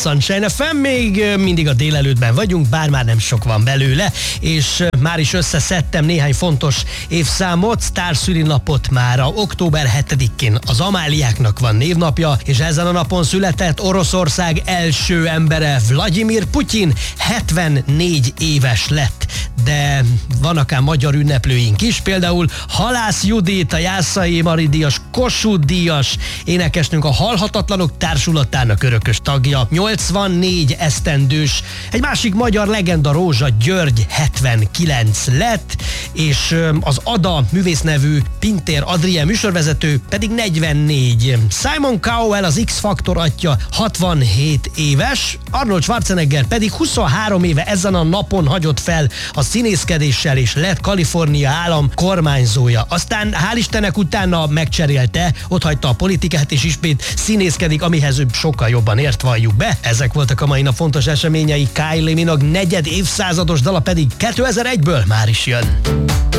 Sunshine FM, még mindig a délelőttben vagyunk, bár már nem sok van belőle, és már is összeszedtem néhány fontos évszámot, sztárszülinapot mára. Október 7-én az Amáliáknak van névnapja, és ezen a napon született Oroszország első embere, Vladimir Putyin, 74 éves lett. De vannak ám magyar ünneplőink is, például Halász Judit, a Jászai Mari díjas, Kossuth díjas énekesnünk, a Halhatatlanok Társulatának örökös tagja, 84 esztendős, egy másik magyar legenda, Rózsa György, 79 lett, és az Ada művésznevű Pintér Adrien műsorvezető pedig 44. Simon Cowell, az X-Faktor atya, 67 éves, Arnold Schwarzenegger pedig 23 éve ezen a napon hagyott fel a színészkedéssel, és lett Kalifornia állam kormányzója. Aztán hál' Istennek utána megcserélte, otthagyta a politikát, és ismét színészkedik, amihez ő sokkal jobban ért, valljuk be. Ezek voltak a mai nap fontos eseményei. Kylie Minogue negyed évszázados dala pedig 2001-ből már is jön.